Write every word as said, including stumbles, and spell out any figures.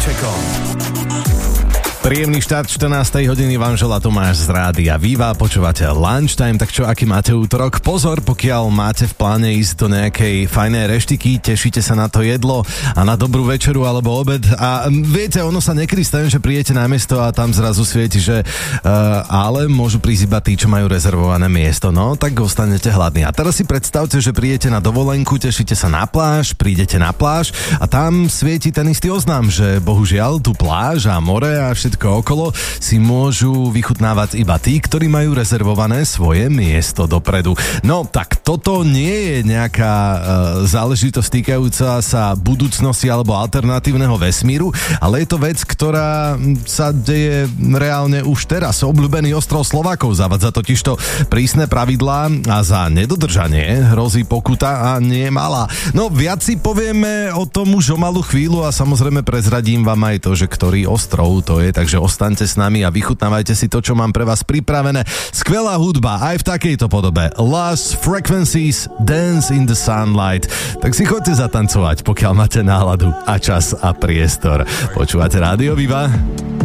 Vašečkom. Príjemný štart štrnástej hodiny vám želá Tomáš z Rádia Viva, počúvate Lunchtime, tak čo, aký máte útorok? Pozor, pokiaľ máte v pláne ísť do nejakej fajnej reštiky, tešíte sa na to jedlo a na dobrú večeru alebo obed a viete, ono sa niekedy stane, že príjete na miesto a tam zrazu svieti, že uh, ale môžu prísť iba tí, čo majú rezervované miesto, no tak ostanete hladní. A teraz si predstavte, že prídete na dovolenku, tešíte sa na pláž, prídete na pláž a tam svieti ten istý oznám, že bohužiaľ tu pláž a more a všetko okolo si môžu vychutnávať iba tí, ktorí majú rezervované svoje miesto dopredu. No tak toto nie je nejaká e, záležitosť týkajúca sa budúcnosti alebo alternatívneho vesmíru, ale je to vec, ktorá sa deje reálne už teraz. Obľúbený ostrov Slovákov zavadza totižto prísne pravidlá a za nedodržanie hrozí pokuta a nie malá. No viac si povieme o tom už o malú chvíľu a samozrejme prezradím vám aj to, že ktorý ostrov to je, takže ostaňte s nami a vychutnávajte si to, čo mám pre vás pripravené. Skvelá hudba aj v takejto podobe. Lost Frequencies, Dance in the Sunlight. Tak si choďte zatancovať, pokiaľ máte náladu a čas a priestor. Počúvate Rádio Viva?